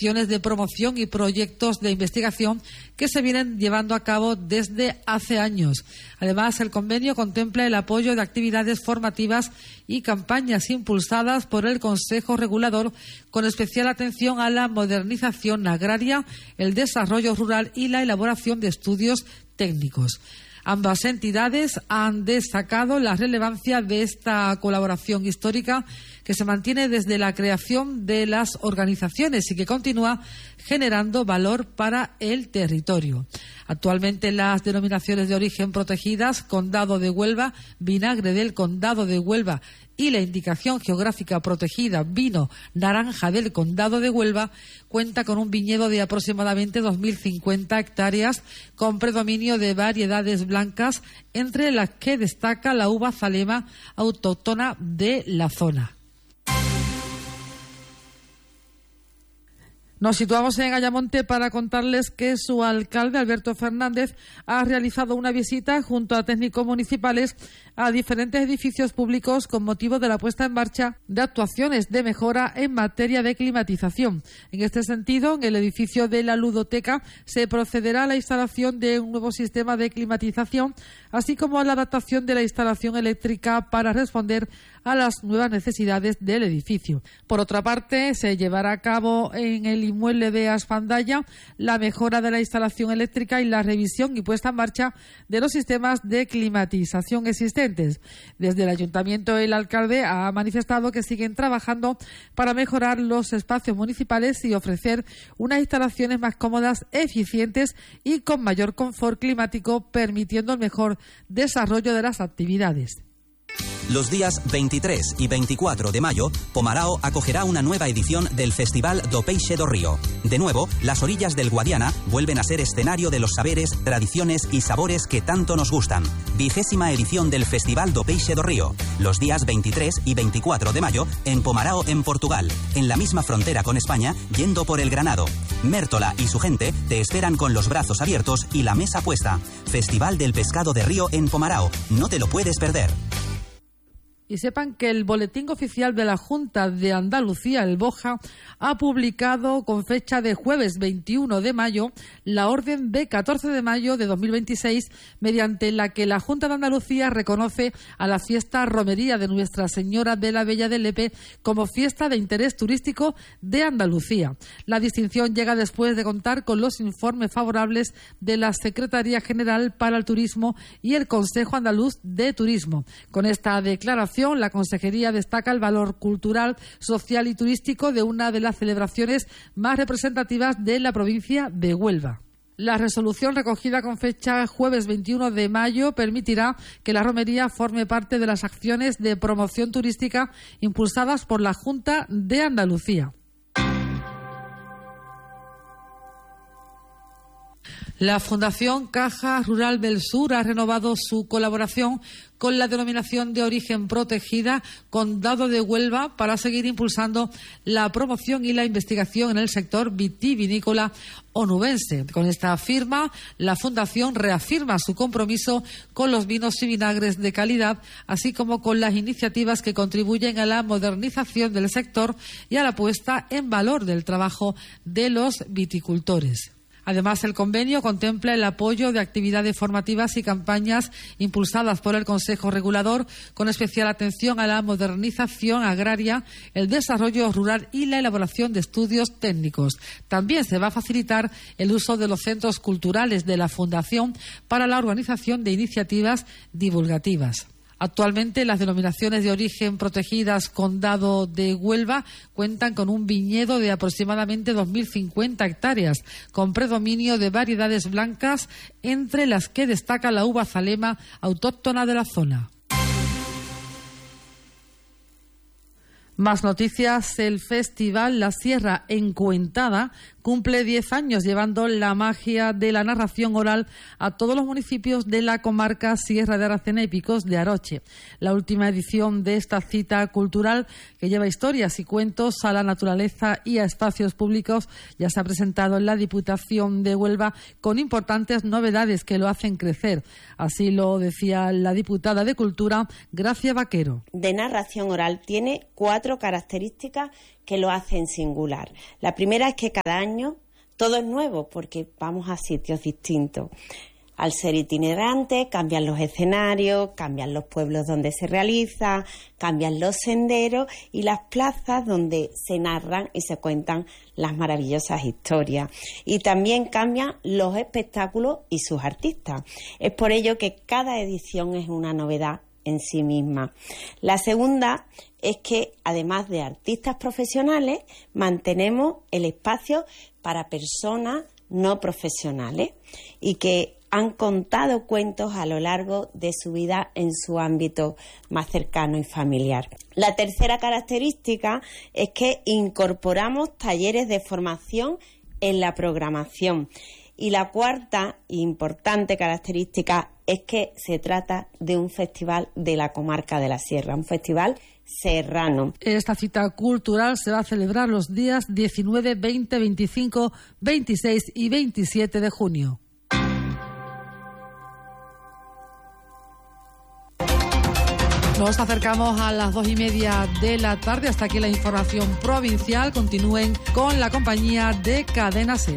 acciones de promoción y proyectos de investigación que se vienen llevando a cabo desde hace años. Además, el convenio contempla el apoyo de actividades formativas y campañas impulsadas por el Consejo Regulador, con especial atención a la modernización agraria, el desarrollo rural y la elaboración de estudios técnicos. Ambas entidades han destacado la relevancia de esta colaboración histórica que se mantiene desde la creación de las organizaciones y que continúa generando valor para el territorio. Actualmente las denominaciones de origen protegidas, Condado de Huelva, Vinagre del Condado de Huelva, y la indicación geográfica protegida vino naranja del Condado de Huelva, cuenta con un viñedo de aproximadamente 2.050 hectáreas con predominio de variedades blancas, entre las que destaca la uva zalema autóctona de la zona. Nos situamos en Ayamonte para contarles que su alcalde, Alberto Fernández, ha realizado una visita junto a técnicos municipales a diferentes edificios públicos con motivo de la puesta en marcha de actuaciones de mejora en materia de climatización. En este sentido, en el edificio de la Ludoteca se procederá a la instalación de un nuevo sistema de climatización, así como a la adaptación de la instalación eléctrica para responder a las nuevas necesidades del edificio. Por otra parte, se llevará a cabo en el inmueble de Aspandaya la mejora de la instalación eléctrica y la revisión y puesta en marcha de los sistemas de climatización existentes. Desde el ayuntamiento, el alcalde ha manifestado que siguen trabajando para mejorar los espacios municipales y ofrecer unas instalaciones más cómodas, eficientes y con mayor confort climático, permitiendo el mejor desarrollo de las actividades. Los días 23 y 24 de mayo, Pomarao acogerá una nueva edición del Festival do Peixe do Río. De nuevo, las orillas del Guadiana vuelven a ser escenario de los saberes, tradiciones y sabores que tanto nos gustan. 20ª edición del Festival do Peixe do Río. Los días 23 y 24 de mayo, en Pomarao, en Portugal, en la misma frontera con España, yendo por el Granado. Mértola y su gente te esperan con los brazos abiertos y la mesa puesta. Festival del Pescado de Río en Pomarao. No te lo puedes perder. Y sepan que el Boletín Oficial de la Junta de Andalucía, el BOJA, ha publicado con fecha de jueves 21 de mayo la orden de 14 de mayo de 2026, mediante la que la Junta de Andalucía reconoce a la fiesta Romería de Nuestra Señora de la Bella del Lepe como fiesta de interés turístico de Andalucía. La distinción llega después de contar con los informes favorables de la Secretaría General para el Turismo y el Consejo Andaluz de Turismo. Con esta declaración, la Consejería destaca el valor cultural, social y turístico de una de las celebraciones más representativas de la provincia de Huelva. La resolución recogida con fecha jueves 21 de mayo permitirá que la romería forme parte de las acciones de promoción turística impulsadas por la Junta de Andalucía. La Fundación Caja Rural del Sur ha renovado su colaboración con la denominación de origen protegida Condado de Huelva para seguir impulsando la promoción y la investigación en el sector vitivinícola onubense. Con esta firma, la Fundación reafirma su compromiso con los vinos y vinagres de calidad, así como con las iniciativas que contribuyen a la modernización del sector y a la puesta en valor del trabajo de los viticultores. Además, el convenio contempla el apoyo de actividades formativas y campañas impulsadas por el Consejo Regulador, con especial atención a la modernización agraria, el desarrollo rural y la elaboración de estudios técnicos. También se va a facilitar el uso de los centros culturales de la Fundación para la organización de iniciativas divulgativas. Actualmente, las denominaciones de origen protegidas Condado de Huelva cuentan con un viñedo de aproximadamente 2.050 hectáreas, con predominio de variedades blancas, entre las que destaca la uva zalema autóctona de la zona. Más noticias. El festival La Sierra Encuentada cumple 10 años, llevando la magia de la narración oral a todos los municipios de la comarca Sierra de Aracena y Picos de Aroche. La última edición de esta cita cultural, que lleva historias y cuentos a la naturaleza y a espacios públicos, ya se ha presentado en la Diputación de Huelva, con importantes novedades que lo hacen crecer. Así lo decía la diputada de Cultura, Gracia Vaquero. De narración oral tiene 4 4 características que lo hacen singular. La primera es que cada año todo es nuevo porque vamos a sitios distintos. Al ser itinerante, cambian los escenarios, cambian los pueblos donde se realiza, cambian los senderos y las plazas donde se narran y se cuentan las maravillosas historias. Y también cambian los espectáculos y sus artistas. Es por ello que cada edición es una novedad en sí misma. La segunda es que, además de artistas profesionales, mantenemos el espacio para personas no profesionales y que han contado cuentos a lo largo de su vida en su ámbito más cercano y familiar. La tercera característica es que incorporamos talleres de formación en la programación. Y la cuarta importante característica es que se trata de un festival de la comarca de la Sierra, un festival serrano. Esta cita cultural se va a celebrar los días 19, 20, 25, 26 y 27 de junio. Nos acercamos a las 2:30 de la tarde. Hasta aquí la información provincial. Continúen con la compañía de Cadena SER.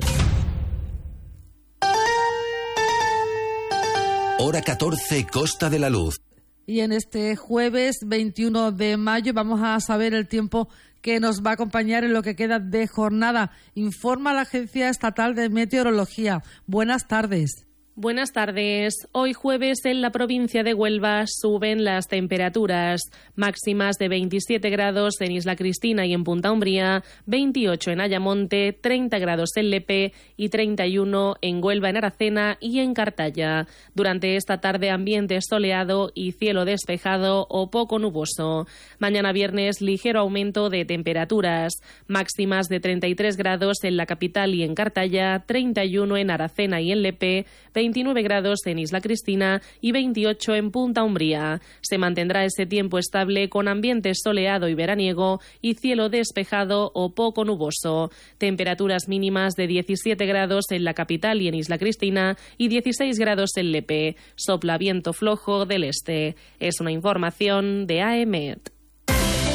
Hora 14, Costa de la Luz. Y en este jueves 21 de mayo vamos a saber el tiempo que nos va a acompañar en lo que queda de jornada. Informa la Agencia Estatal de Meteorología. Buenas tardes. Buenas tardes. Hoy jueves en la provincia de Huelva suben las temperaturas máximas de 27 grados en Isla Cristina y en Punta Umbría, 28 en Ayamonte, 30 grados en Lepe y 31 en Huelva, en Aracena y en Cartaya. Durante esta tarde ambiente soleado y cielo despejado o poco nuboso. Mañana viernes ligero aumento de temperaturas máximas de 33 grados en la capital y en Cartaya, 31 en Aracena y en Lepe, 29 grados en Isla Cristina y 28 en Punta Umbría. Se mantendrá ese tiempo estable con ambiente soleado y veraniego y cielo despejado o poco nuboso. Temperaturas mínimas de 17 grados en la capital y en Isla Cristina y 16 grados en Lepe. Sopla viento flojo del este. Es una información de AEMET.